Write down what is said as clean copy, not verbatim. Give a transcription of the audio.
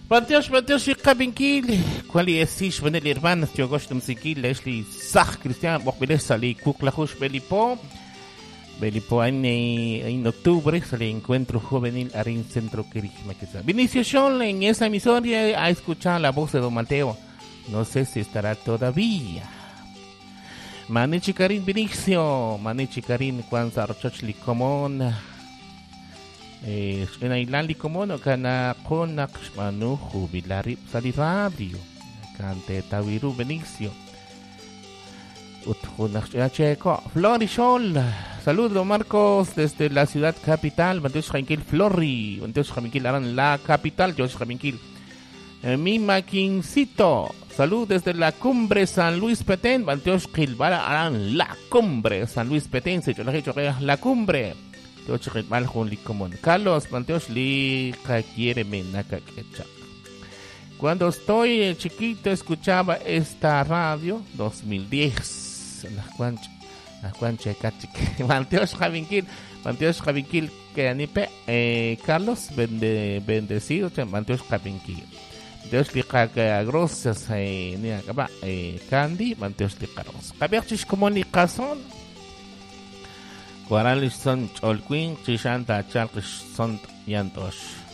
Mateos, Kabinquil, cuál es el van el hermano, yo gosto musiquil, Leslie Sach Cristian, Bokbele sali Kuklahush Belipo en octubre sale Encuentro Juvenil Arin Centro Querigma. Vinicio Scholl en esa emisora a escuchar la voz de Don Mateo. No sé si estará todavía. Manichi Karin Vinicio, Manichi Karin Kwanza Archochli Comón. En Ailali Comón, Cana Conax Manu Jubilari Sali Radio. Cante Tawiru Vinicio. Flori Scholl. Saludos Marcos desde la ciudad capital. Mateos Jaminquil Flori. Mateos Jaminquil Aran la capital. Yo soy Jaminquil. Mi maquincito. Salud desde la cumbre San Luis Petén. Mateos Gilbara Aran la cumbre San Luis Petén. Se yo le he dicho la cumbre. Yo soy mal con Licomón. Carlos Mateos li quiere menaca quecha. Cuando estoy chiquito escuchaba esta radio 2010. La cuancha cachique. Mateos Javinquil que anipe Carlos bendecido Mateos Javinquil. Mateos liqa grosas ni acaba Candy Mateos liqa ros. Caberchis como ni cason. Guaralis son cholquin chishanta chalquish son yantosh.